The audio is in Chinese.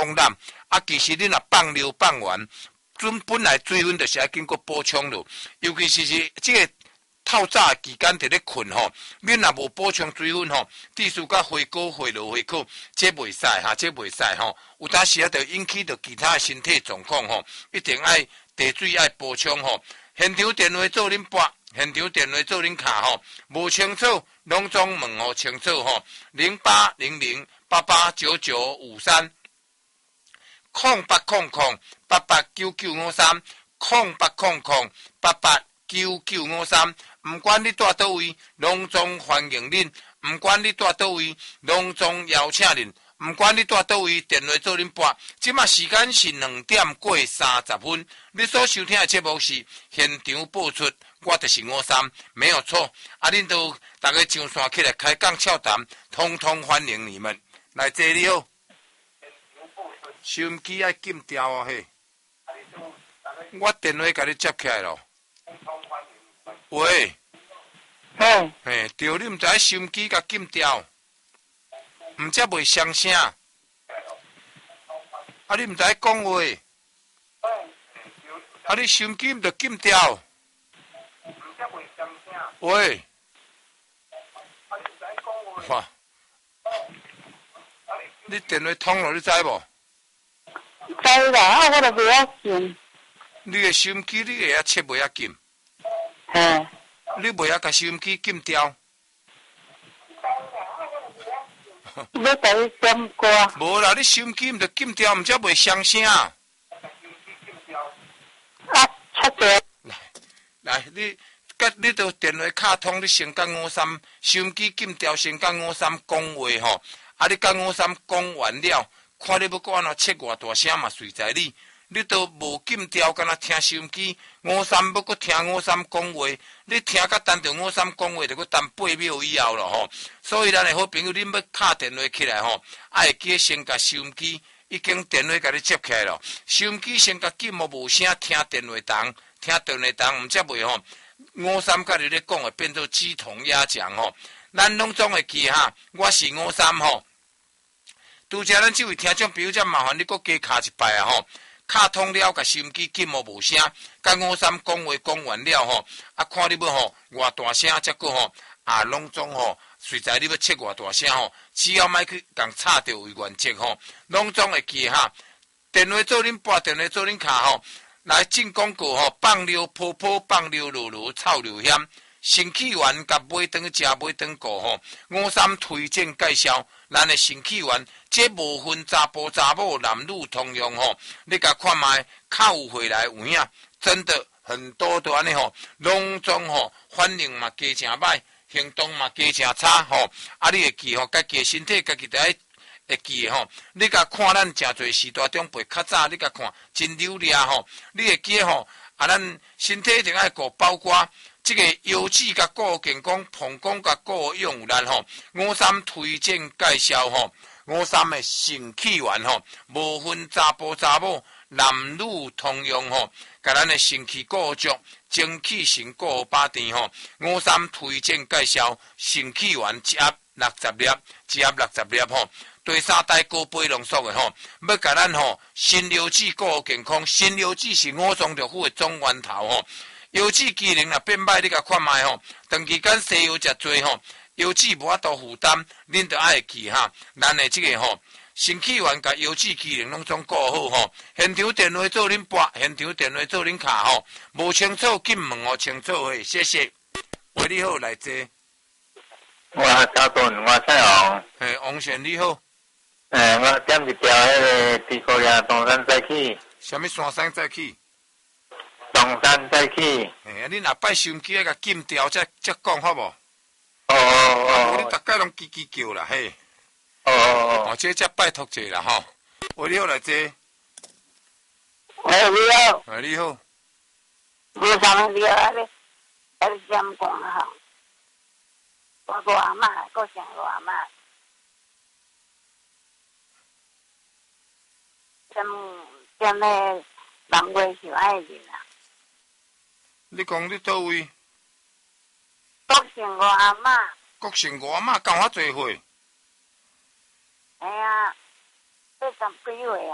供染，其实你若放流放完，本来水分就是要经过补充咯，尤其是这个透早期间伫咧困吼，你若无补充水分吼，地势甲回高回落回扣，这袂使哈，这袂使吼，有当时啊，就引起到其他的身体状况吼，一定爱茶水爱补充吼。现场电话做恁拨，现场电话做恁卡吼，无清楚拢总问吼清楚吼，0800889953。0800889953，0800889953，唔管你住倒位，拢总欢迎恁；唔管你住倒位，拢总邀请恁；唔管你住倒位，电话做恁拨。即马时间是2点过30分。你所收听的节目是现场播出，我就是53，没有错。恁都大家上线起来开讲俏谈，通通欢迎你们来这里哦。收音机爱禁掉哦嘿！我电话甲你接起来咯。喂， 嘿， 对，你毋知收音机甲禁掉，毋则袂相声。你毋知讲话，你收音机毋着禁掉。喂，哇，你电话通了，你知无？ 知啦，我就袂晓信。 你的收音机你会晓切袂晓禁？ 嘿， 你袂晓甲收音机禁掉？ 要甲你点歌。 无啦，你收音机毋着禁掉，毋则袂相声。 出者。 来，你到电话卡通，你先甲53收音机禁掉，先甲53讲话吼。你甲53讲完了。看你要搁安怎切偌大声嘛，随在你。你都无禁掉，敢若听收音机。53要搁听53讲话，你听甲单着53讲话，就搁等8秒以后咯吼。所以咱的好朋友，恁要敲电话起来吼，爱记先甲收音机已经电话甲你接起来咯。收音机先甲禁无声，听电话筒，听电话筒，毋则袂吼。53甲你咧讲会变做鸡同鸭讲吼。咱拢总会记哈，我是53吼。拄则咱这位听众朋友，则麻烦你搁加卡一摆啊吼，卡通了，甲收音机禁无声，甲53讲话讲完了吼，看你要吼偌大声，则搁吼拢总吼，随在你要切偌大声吼，只要莫去共吵着为原则吼，拢总会记哈。电话做恁拨，电话做恁卡吼，来进广告吼，放流泡泡，放流露露，臭流险。新起源甲买顿食买顿过吼，53推荐介绍，咱的新起源，这无分查甫查某，男女通用吼。你甲看卖，靠回来有影，真的很多都安尼吼，拢总吼反应嘛加诚歹，行动嘛加诚差吼。你会记吼，家己的身体家己得爱会记吼。你甲看咱诚侪时代中辈较早，你甲看真流利吼，你会记吼咱身体一定爱顾，包括。这个腰子甲顾健康，膀胱甲顾用力吼，53推荐介绍吼，53的性起源吼，无分查甫查某，男女通用吼，甲咱的性器顾足，精气神顾把甜吼，53推荐介绍性起源一盒60粒，一盒60粒吼，第3代高杯浓缩的吼，要甲咱吼新腰子顾健康，新腰子是5松豆腐的总源头吼。腰子机能若变歹，你甲看卖吼，长期间西药食多吼，腰子无法度负担，恁着爱记哈。咱的这个吼，新起源甲腰子机能拢总顾好吼。现场电话做恁拨，现场电话做恁卡吼，无清楚紧问哦，清楚诶，谢谢。喂，你好，来坐。 我小顿，我蔡王。 王璇你好。 我点一条迄个地沟牙东山再起。 什么山山再起？ 东山再起。 你若摆收音机甲禁掉，才讲好无？ 哦。 你大概拢叽叽叫啦，嘿。这才拜托者啦吼。喂，你好，来坐。 喂，你好。 你好。 我上你啊咧，还是这样讲哈？我阿妈，我想我阿妈。踮咧人月上爱人啊。 你讲你倒位？ 国姓我阿嬷。 国姓我阿嬷交我做伙。 哎呀，80几岁啊。